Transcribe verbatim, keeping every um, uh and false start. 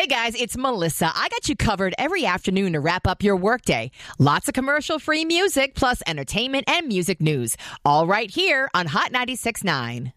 Hey guys, it's Melissa. I got you covered every afternoon to wrap up your workday. Lots of commercial-free music, plus entertainment and music news. All right here on Hot ninety-six point nine.